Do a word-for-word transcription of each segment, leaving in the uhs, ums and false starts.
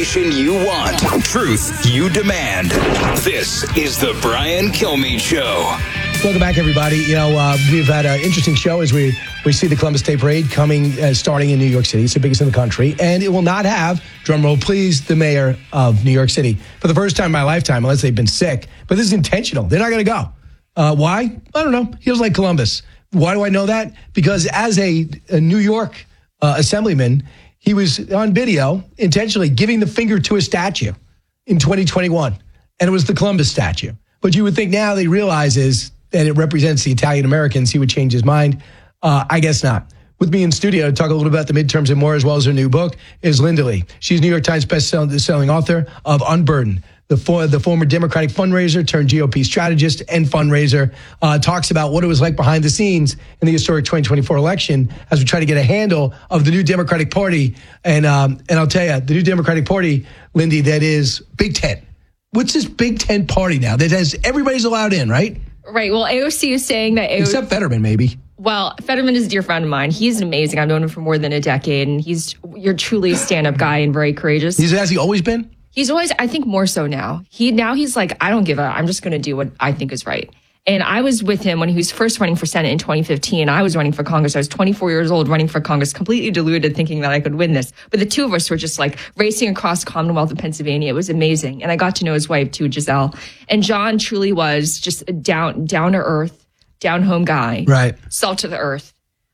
Information you want. Truth you demand. This is the Brian Kilmeade Show. Welcome back, everybody. You know, uh, we've had an interesting show as we, we see the Columbus Day Parade coming, uh, starting in New York City. It's the biggest in the country. And it will not have, drumroll please, the mayor of New York City for the first time in my lifetime, unless they've been sick. But this is intentional. They're not going to go. Uh, why? I don't know. He was like Columbus. Why do I know that? Because as a, a New York uh, assemblyman, he was on video intentionally giving the finger to a statue in twenty twenty-one. And it was the Columbus statue. But you would think now they realize is that it represents the Italian Americans. He would change his mind. Uh, I guess not. With me in studio to talk a little about the midterms and more, as well as her new book, is Linda Lee. She's New York Times best-selling author of Unburdened, the, for, the former Democratic fundraiser turned G O P strategist and fundraiser, uh, talks about what it was like behind the scenes in the historic twenty twenty-four election as we try to get a handle of the new Democratic Party. And um, and I'll tell you, the new Democratic Party, Lindy, that is Big Ten. What's this Big Ten party now that has everybody's allowed in, right? Right. Well, A O C is saying that... A O C, except Fetterman, maybe. Well, Fetterman is a dear friend of mine. He's amazing. I've known him for more than a decade, and he's you're truly a stand-up guy and very courageous. He's, has he always been? He's always, I think, more so now. He Now he's like, I don't give a... I'm just going to do what I think is right. And I was with him when he was first running for Senate in twenty fifteen. I was running for Congress. I was twenty-four years old running for Congress, completely deluded, thinking that I could win this. But the two of us were just like racing across the Commonwealth of Pennsylvania. It was amazing. And I got to know his wife too, Giselle. And John truly was just a down, down to earth, down home guy. Right. Salt to the earth.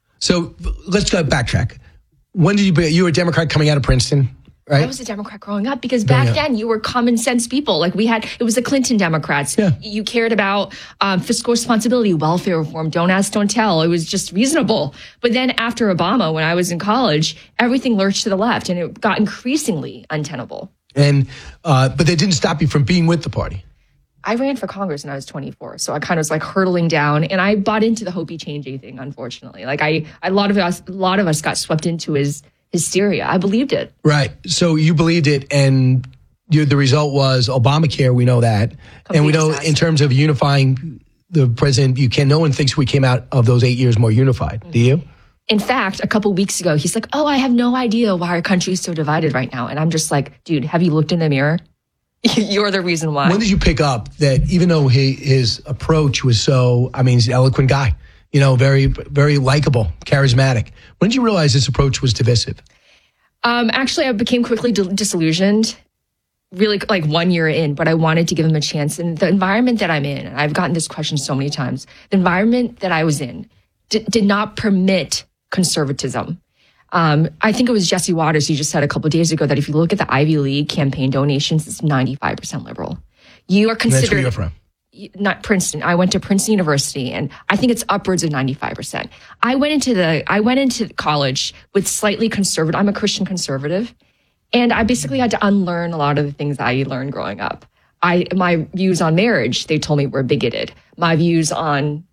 So let's go backtrack. When did you be, you were a Democrat coming out of Princeton? Right? I was a Democrat growing up because back yeah. then you were common sense people. Like we had, it was the Clinton Democrats. Yeah. You cared about um, fiscal responsibility, welfare reform, don't ask, don't tell. It was just reasonable. But then after Obama, when I was in college, everything lurched to the left and it got increasingly untenable. And, uh, but they didn't stop you from being with the party. I ran for Congress when I was twenty-four. So I kind of was like hurtling down and I bought into the Hopi changing thing, unfortunately. Like I, a lot of us, a lot of us got swept into his hysteria. I believed it. Right. So you believed it, and you, the result was Obamacare. We know that. Complete and we know disaster. In terms of unifying the president, you can. No one thinks we came out of those eight years more unified. Mm-hmm. Do you? In fact, a couple weeks ago, he's like, oh, I have no idea why our country is so divided right now. And I'm just like, dude, have you looked in the mirror? You're the reason why. When did you pick up that even though he, his approach was so, I mean, he's an eloquent guy, you know, very, very likable, charismatic. When did you realize this approach was divisive? Um, actually, I became quickly disillusioned, really like one year in, but I wanted to give him a chance. And the environment that I'm in, and I've gotten this question so many times, the environment that I was in d- did not permit conservatism. Um, I think it was Jesse Waters who just said a couple of days ago that if you look at the Ivy League campaign donations, it's ninety-five percent liberal. You are considered... That's where you're from. Not Princeton. I went to Princeton University, and I think it's upwards of ninety-five percent. I went into the I went into college with slightly conservative. I'm a Christian conservative, and I basically had to unlearn a lot of the things I learned growing up. I my views on marriage, they told me, were bigoted. My views on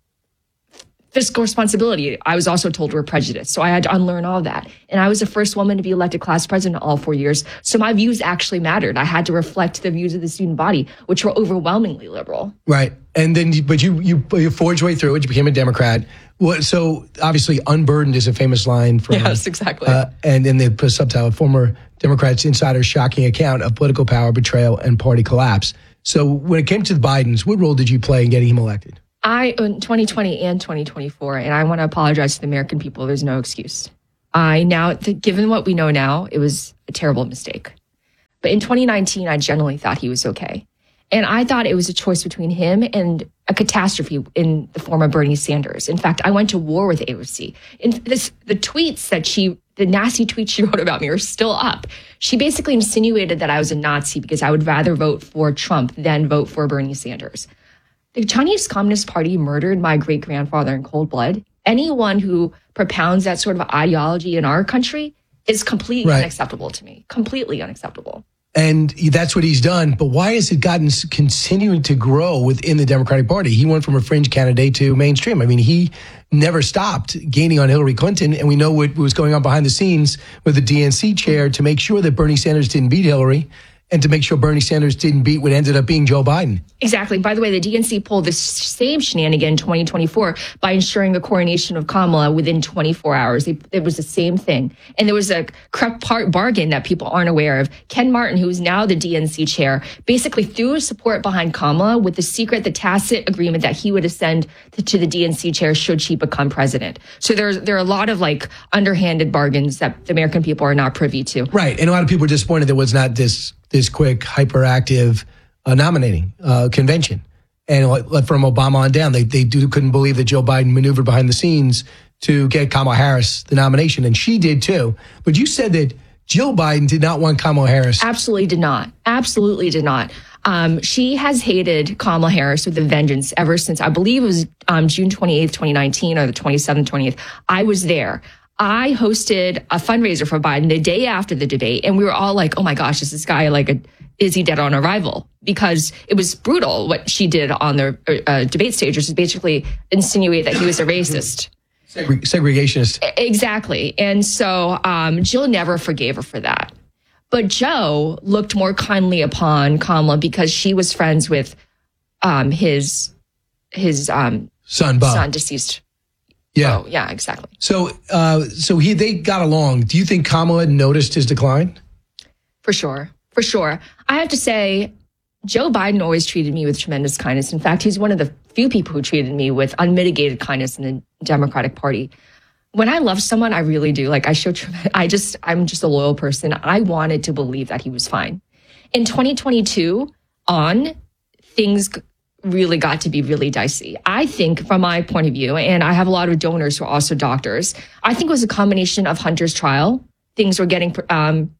fiscal responsibility, I was also told were prejudiced. So I had to unlearn all of that. And I was the first woman to be elected class president all four years. So my views actually mattered. I had to reflect the views of the student body, which were overwhelmingly liberal. Right. And then, but you you, you forged your way through it. You became a Democrat. What, so obviously, Unburdened is a famous line from... Yes, exactly. Uh, and then the subtitle, former Democrats insider's shocking account of political power, betrayal, and party collapse. So when it came to the Bidens, what role did you play in getting him elected? I, in twenty twenty and twenty twenty-four, and I want to apologize to the American people. There's no excuse. I now, given what we know now, it was a terrible mistake. But in twenty nineteen, I generally thought he was okay. And I thought it was a choice between him and a catastrophe in the form of Bernie Sanders. In fact, I went to war with A O C. And this, the tweets that she, the nasty tweets she wrote about me are still up. She basically insinuated that I was a Nazi because I would rather vote for Trump than vote for Bernie Sanders. The Chinese Communist Party murdered my great-grandfather in cold blood. Anyone who propounds that sort of ideology in our country is completely right. unacceptable to me. Completely unacceptable. And that's what he's done. But why has it gotten continuing to grow within the Democratic Party? He went from a fringe candidate to mainstream. I mean, he never stopped gaining on Hillary Clinton. And we know what was going on behind the scenes with the D N C chair to make sure that Bernie Sanders didn't beat Hillary. and to make sure Bernie Sanders didn't beat what ended up being Joe Biden. Exactly. By the way, the D N C pulled this same shenanigan in twenty twenty-four by ensuring the coronation of Kamala within twenty-four hours. It, it was the same thing. And there was a corrupt part bargain that people aren't aware of. Ken Martin, who is now the D N C chair, basically threw his support behind Kamala with the secret, the tacit agreement that he would ascend to, to the D N C chair should she become president. So there's there are a lot of like underhanded bargains that the American people are not privy to. Right. And a lot of people were disappointed there was not this this quick, hyperactive uh, nominating uh, convention. And like, from Obama on down, they they do, couldn't believe that Joe Biden maneuvered behind the scenes to get Kamala Harris the nomination. And she did too. But you said that Jill Biden did not want Kamala Harris. Absolutely did not. Absolutely did not. Um, she has hated Kamala Harris with a vengeance ever since, I believe it was um, June twenty-eighth, twenty nineteen, or the twenty-seventh, twenty-eighth. I was there. I hosted a fundraiser for Biden the day after the debate, and we were all like, oh my gosh, is this guy like a, is he dead on arrival? Because it was brutal what she did on the uh, debate stage, which is basically insinuate that he was a racist. Segre- segregationist. Exactly. And so um, Jill never forgave her for that. But Joe looked more kindly upon Kamala because she was friends with um, his his um, son, Bob. son, deceased. Yeah, oh, yeah, exactly. So, uh, so he they got along. Do you think Kamala noticed his decline? For sure, for sure. I have to say, Joe Biden always treated me with tremendous kindness. In fact, he's one of the few people who treated me with unmitigated kindness in the Democratic Party. When I love someone, I really do. Like I show, I just, I'm just a loyal person. I wanted to believe that he was fine. In twenty twenty-two, on things really got to be really dicey. I think from my point of view, and I have a lot of donors who are also doctors, I think it was a combination of Hunter's trial. Things were getting, um,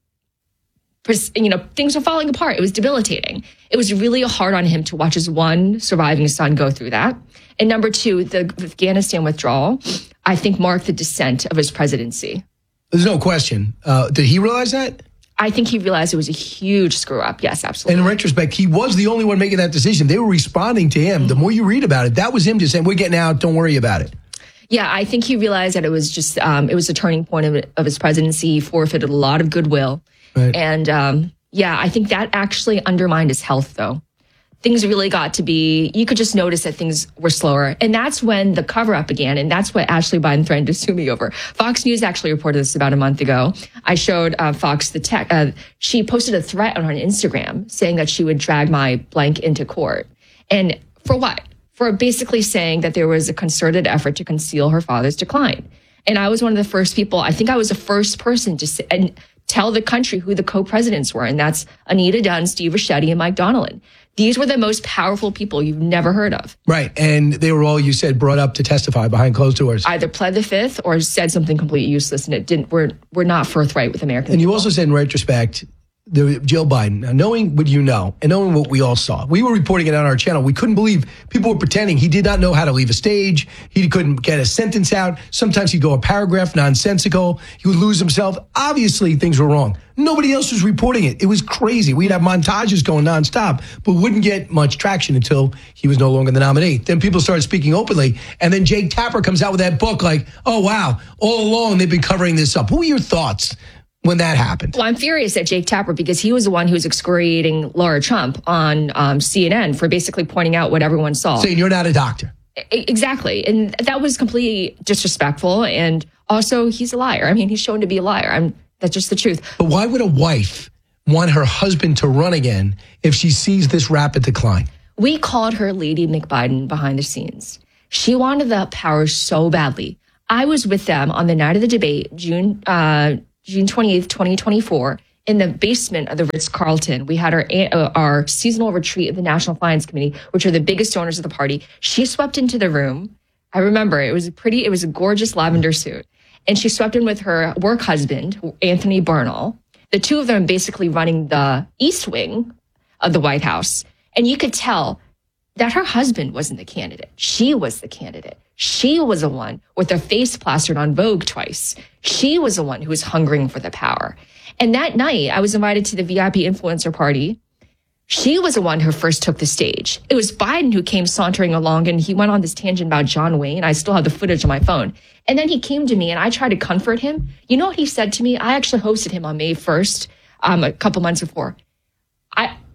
you know, things were falling apart. It was debilitating. It was really hard on him to watch his one surviving son go through that. And number two, the Afghanistan withdrawal, I think marked the descent of his presidency. There's no question. Uh, did he realize that? I think he realized it was a huge screw up. Yes, absolutely. And in retrospect, he was the only one making that decision. They were responding to him. Mm-hmm. The more you read about it, that was him just saying, we're getting out, don't worry about it. Yeah, I think he realized that it was just, um, it was a turning point of, of his presidency. He forfeited a lot of goodwill. Right. And um, yeah, I think that actually undermined his health, though. Things really got to be, you could just notice that things were slower. And that's when the cover-up began. And that's what Ashley Biden threatened to sue me over. Fox News actually reported this about a month ago. I showed uh, Fox the tech. Uh, she posted a threat on her Instagram saying that she would drag my blank into court. And for what? For basically saying that there was a concerted effort to conceal her father's decline. And I was one of the first people, I think I was the first person to say, and tell the country who the co-presidents were. And that's Anita Dunn, Steve Ricchetti, and Mike Donnellan. These were the most powerful people you've never heard of. Right. And they were all, you said, brought up to testify behind closed doors. Either pled the fifth or said something completely useless. And it didn't, we're, we're not forthright with American And people. you also said in retrospect, the Jill Biden, now knowing what you know and knowing what we all saw, we were reporting it on our channel. We couldn't believe people were pretending he did not know how to leave a stage. He couldn't get a sentence out. Sometimes he'd go a paragraph nonsensical. He would lose himself. Obviously, things were wrong. Nobody else was reporting it. It was crazy. We'd have montages going nonstop, but wouldn't get much traction until he was no longer the nominee. Then people started speaking openly. And then Jake Tapper comes out with that book like, oh, wow, all along they've been covering this up. What were your thoughts when that happened? Well, I'm furious at Jake Tapper because he was the one who was excoriating Laura Trump on um, C N N for basically pointing out what everyone saw. Saying you're not a doctor. Exactly. And that was completely disrespectful. And also, he's a liar. I mean, he's shown to be a liar. I'm That's just the truth. But why would a wife want her husband to run again if she sees this rapid decline? We called her Lady McBiden behind the scenes. She wanted the power so badly. I was with them on the night of the debate, June uh, June twenty-eighth, twenty twenty-four, in the basement of the Ritz-Carlton. We had our uh, our seasonal retreat of the National Finance Committee, which are the biggest donors of the party. She swept into the room. I remember it was a pretty, it was a gorgeous lavender suit. And she swept in with her work husband, Anthony Bernal. The two of them basically running the East Wing of the White House. And you could tell that her husband wasn't the candidate. She was the candidate. She was the one with her face plastered on Vogue twice. She was the one who was hungering for the power. And that night, I was invited to the V I P influencer party. She was the one who first took the stage. It was Biden who came sauntering along, and he went on this tangent about John Wayne. I still have the footage on my phone. And then he came to me, and I tried to comfort him. You know what he said to me? I actually hosted him on May first, um, a couple months before.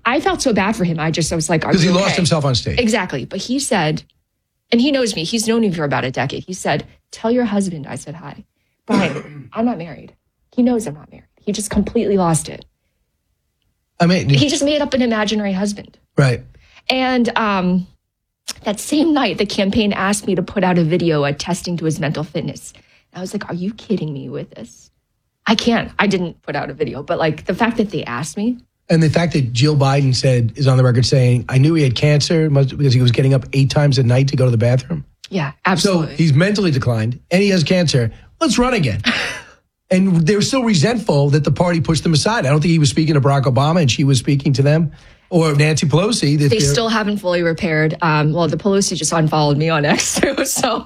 I felt so bad for him. I just, I was like, because he okay? lost himself on stage. Exactly. But he said, and he knows me, he's known me for about a decade. He said, tell your husband I said hi. Brian, I'm not married. He knows I'm not married. He just completely lost it. I mean, he just made up an imaginary husband. Right. And um, that same night, the campaign asked me to put out a video attesting to his mental fitness. And I was like, are you kidding me with this? I can't. I didn't put out a video. But like the fact that they asked me. And the fact that Jill Biden said, is on the record saying, I knew he had cancer because he was getting up eight times a night to go to the bathroom. Yeah, absolutely. So he's mentally declined and he has cancer. Let's run again. And they were so resentful that the party pushed them aside. I don't think he was speaking to Barack Obama and she was speaking to them. Or Nancy Pelosi. They still haven't fully repaired. Um, well, the Pelosi just unfollowed me on X too. So,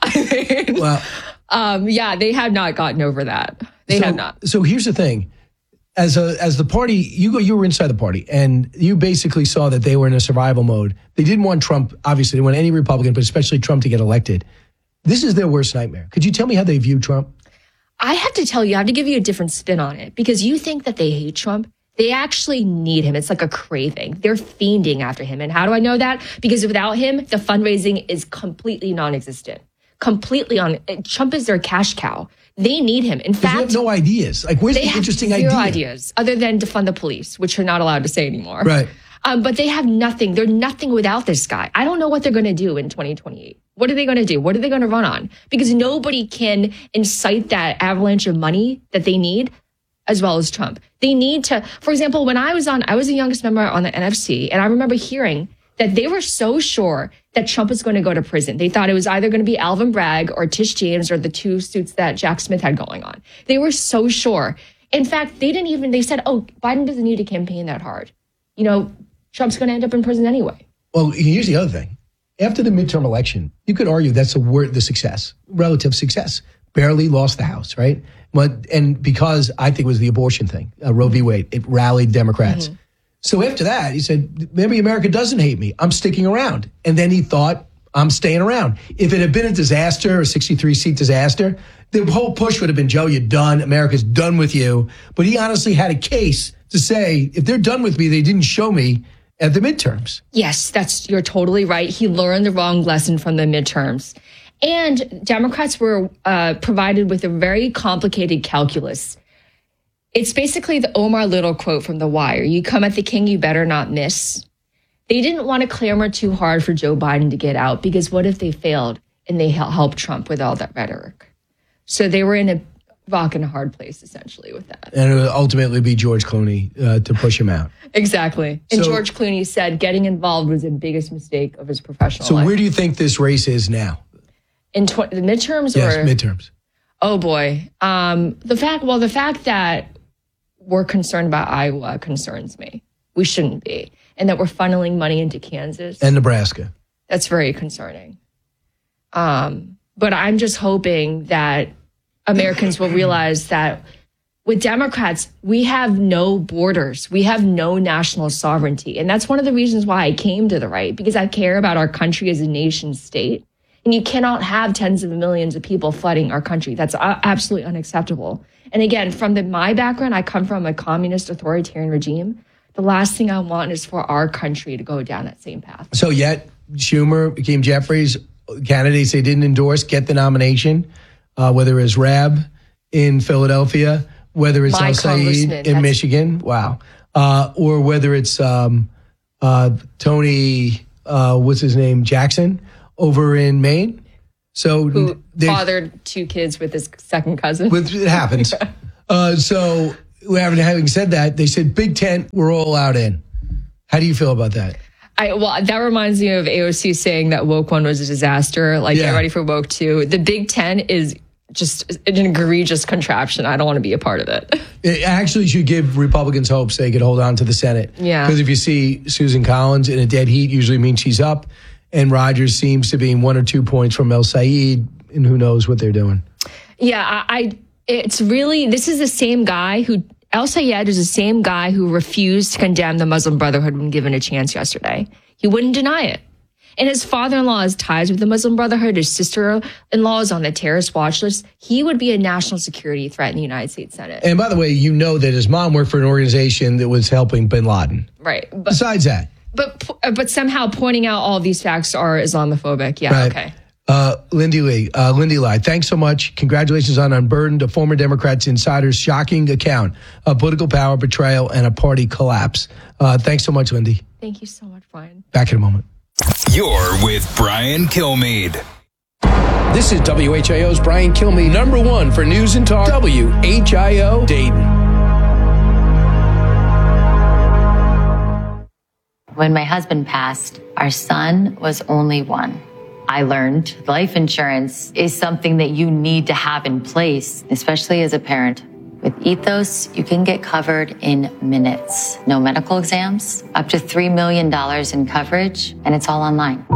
I mean, well, um, yeah, they have not gotten over that. They so, have not. So here's the thing. As a as the party, you go, you were inside the party, and you basically saw that they were in a survival mode. They didn't want Trump, obviously, they didn't want any Republican, but especially Trump to get elected. This is their worst nightmare. Could you tell me how they view Trump? I have to tell you, I have to give you a different spin on it, because you think that they hate Trump. They actually need him. It's like a craving. They're fiending after him. And how do I know that? Because without him, the fundraising is completely non-existent. Completely on. Trump is their cash cow. They need him. In fact, they have no ideas. Like, where's the interesting idea? Zero idea? ideas other than defund the police, which you're not allowed to say anymore. Right. Um, but they have nothing. They're nothing without this guy. I don't know what they're going to do in twenty twenty-eight. What are they going to do? What are they going to run on? Because nobody can incite that avalanche of money that they need, as well as Trump. They need to, for example, when I was on, I was the youngest member on the N F C, and I remember hearing that they were so sure that Trump was going to go to prison. They thought it was either going to be Alvin Bragg or Tish James or the two suits that Jack Smith had going on. They were so sure. In fact, they didn't even, they said, oh, Biden doesn't need to campaign that hard. You know, Trump's going to end up in prison anyway. Well, here's the other thing. After the midterm election, you could argue that's the word, the success, relative success. Barely lost the House, right? But, and because I think it was the abortion thing, uh, Roe v. Wade, it rallied Democrats. Mm-hmm. So after that, he said, maybe America doesn't hate me. I'm sticking around. And then he thought, I'm staying around. If it had been a disaster, a sixty-three seat disaster, the whole push would have been, Joe, you're done. America's done with you. But he honestly had a case to say, if they're done with me, they didn't show me at the midterms. Yes, that's you're totally right. He learned the wrong lesson from the midterms. And Democrats were uh, provided with a very complicated calculus. It's basically the Omar Little quote from The Wire. You come at the king, you better not miss. They didn't want to clamor too hard for Joe Biden to get out, because what if they failed and they helped Trump with all that rhetoric? So they were in a rock and a hard place, essentially, with that. And it would ultimately be George Clooney uh, to push him out. Exactly. And so, George Clooney said getting involved was the biggest mistake of his professional so life. So where do you think this race is now? In tw- the midterms? Yes, or? midterms. Oh, boy. Um, the fact, well, the fact that we're concerned about Iowa concerns me. We shouldn't be. And that we're funneling money into Kansas. And Nebraska. That's very concerning. Um, but I'm just hoping that Americans will realize that with Democrats, we have no borders. We have no national sovereignty. And that's one of the reasons why I came to the right, because I care about our country as a nation state. And you cannot have tens of millions of people flooding our country. That's absolutely unacceptable. And again, from the, my background, I come from a communist authoritarian regime. The last thing I want is for our country to go down that same path. So yet Schumer, Hakeem Jeffries, candidates they didn't endorse, get the nomination, uh, whether it's Rab in Philadelphia, whether it's My Al Said in Michigan, wow, uh, or whether it's um, uh, Tony, uh, what's his name, Jackson, over in Maine. So who fathered two kids with his second cousin. With, it happens. yeah. uh, so having said that, they said Big Tent, we're all out in. How do you feel about that? I, well, that reminds me of A O C saying that Woke One was a disaster. Like, yeah. Get ready for Woke Two. The Big Ten is just an egregious contraption. I don't want to be a part of it. It actually should give Republicans hope so they could hold on to the Senate. Yeah. Because if you see Susan Collins in a dead heat, usually means she's up. And Rogers seems to be in one or two points from El Said, and who knows what they're doing. Yeah, I, I it's really, this is the same guy who, El Sayed is the same guy who refused to condemn the Muslim Brotherhood when given a chance yesterday. He wouldn't deny it. And his father-in-law has ties with the Muslim Brotherhood. His sister-in-law is on the terrorist watch list. He would be a national security threat in the United States Senate. And by the way, you know that his mom worked for an organization that was helping bin Laden. Right. But, Besides that. But but somehow pointing out all these facts are Islamophobic. Yeah, right. okay. Uh, Lindy Lee, uh, Lindy Lai, thanks so much. Congratulations on Unburdened, a former Democrats insider's shocking account of political power, betrayal, and a party collapse. Uh, thanks so much, Lindy. Thank you so much, Brian. Back in a moment. You're with Brian Kilmeade. This is W H I O's Brian Kilmeade, number one for news and talk, W H I O Dayton. When my husband passed, our son was only one. I learned life insurance is something that you need to have in place, especially as a parent. With Ethos, you can get covered in minutes. No medical exams, up to three million dollars in coverage, and it's all online.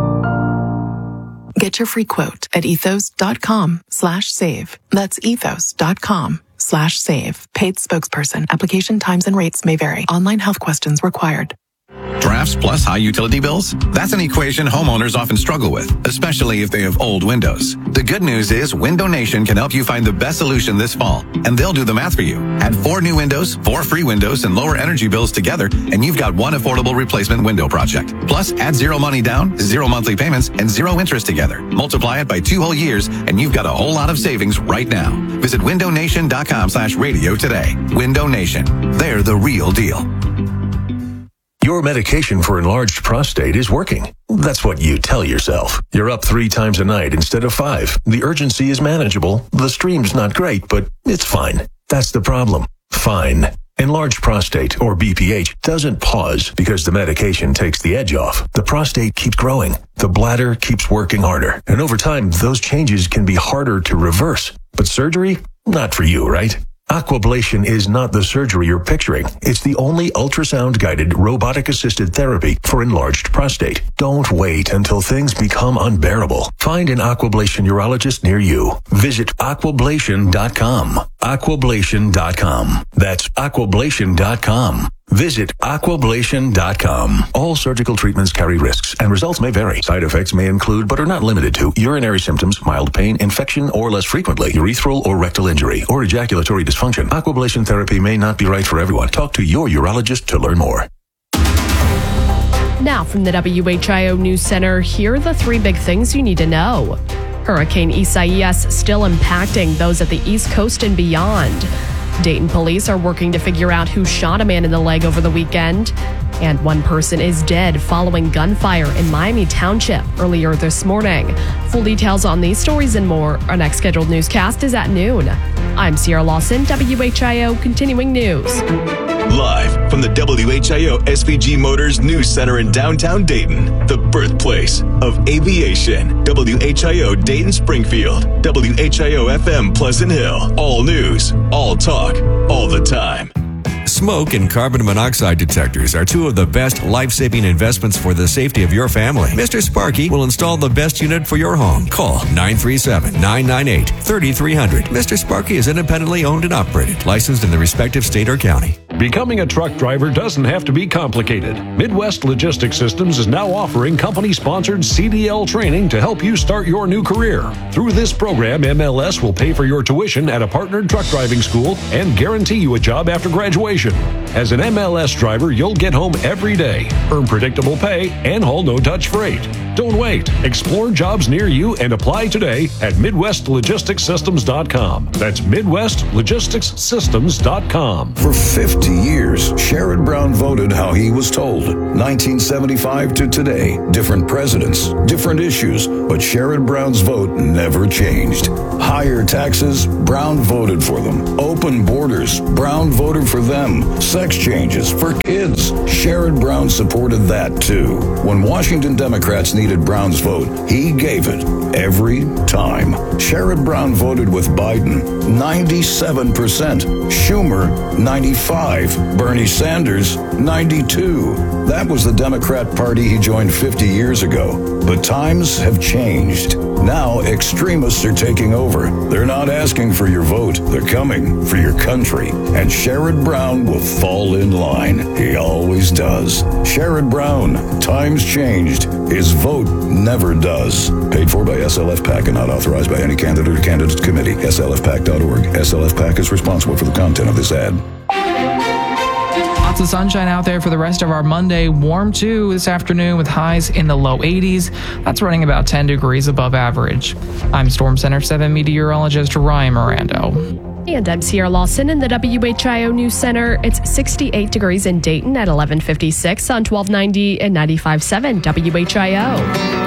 Get your free quote at ethos.com slash save. That's ethos.com slash save. Paid spokesperson. Application times and rates may vary. Online health questions required. Drafts plus high utility bills? That's an equation homeowners often struggle with, especially if they have old windows. The good news is Window Nation can help you find the best solution this fall, and they'll do the math for you. Add four new windows, four free windows, and lower energy bills together, and you've got one affordable replacement window project. Plus, add zero money down, zero monthly payments, and zero interest together. Multiply it by two whole years, and you've got a whole lot of savings right now. Visit windownation.com slash radio today. Window Nation. They're the real deal. Your medication for enlarged prostate is working. That's what you tell yourself. You're up three times a night instead of five. The urgency is manageable. The stream's not great, but it's fine. That's the problem. Fine. Enlarged prostate, or B P H, doesn't pause because the medication takes the edge off. The prostate keeps growing. The bladder keeps working harder. And over time, those changes can be harder to reverse. But surgery? Not for you, right? Aquablation is not the surgery you're picturing. It's the only ultrasound-guided, robotic-assisted therapy for enlarged prostate. Don't wait until things become unbearable. Find an Aquablation urologist near you. Visit aquablation dot com. aquablation dot com. That's aquablation dot com. Visit aquablation dot com. All surgical treatments carry risks, and results may vary. Side effects may include, but are not limited to, urinary symptoms, mild pain, infection, or less frequently, urethral or rectal injury, or ejaculatory dysfunction. Aquablation therapy may not be right for everyone. Talk to your urologist to learn more. Now from the W H I O News Center, here are the three big things you need to know. Hurricane Isaias still impacting those at the East Coast and beyond. Dayton police are working to figure out who shot a man in the leg over the weekend. And one person is dead following gunfire in Miami Township earlier this morning. Full details on these stories and more. Our next scheduled newscast is at noon. I'm Sierra Lawson, W H I O Continuing News. Live from the W H I O S V G Motors News Center in downtown Dayton, the birthplace of aviation. W H I O Dayton Springfield, W H I O F M Pleasant Hill. All news, all talk, all the time. Smoke and carbon monoxide detectors are two of the best life-saving investments for the safety of your family. Mister Sparky will install the best unit for your home. Call nine three seven, nine nine eight, three three zero zero. Mister Sparky is independently owned and operated, licensed in the respective state or county. Becoming a truck driver doesn't have to be complicated. Midwest Logistics Systems is now offering company-sponsored C D L training to help you start your new career. Through this program, M L S will pay for your tuition at a partnered truck driving school and guarantee you a job after graduation. As an M L S driver, you'll get home every day, earn predictable pay, and haul no-touch freight. Don't wait. Explore jobs near you and apply today at midwest logistics systems dot com. That's midwest logistics systems dot com. For fifty years, Sherrod Brown voted how he was told. nineteen seventy-five to today, different presidents, different issues, but Sherrod Brown's vote never changed. Higher taxes, Brown voted for them. Open borders, Brown voted for them. Sex changes for kids, Sherrod Brown supported that too. When Washington Democrats needed Brown's vote, he gave it every time. Sherrod Brown voted with Biden, ninety-seven percent. Schumer, ninety-five. ninety-five. Bernie Sanders, ninety-two. That was the Democrat Party he joined fifty years ago. But times have changed. Now extremists are taking over. They're not asking for your vote. They're coming for your country. And Sherrod Brown will fall in line. He always does. Sherrod Brown, times changed. His vote never does. Paid for by S L F PAC and not authorized by any candidate or candidates committee. S L F P A C dot org. S L F PAC is responsible for the content of this ad. Lots of sunshine out there for the rest of our Monday. Warm too this afternoon with highs in the low eighties. That's running about ten degrees above average. I'm Storm Center seven meteorologist Ryan Mirando. And I'm Sierra Lawson in the W H I O News Center. It's sixty-eight degrees in Dayton at eleven fifty-six on twelve ninety and ninety-five point seven W H I O.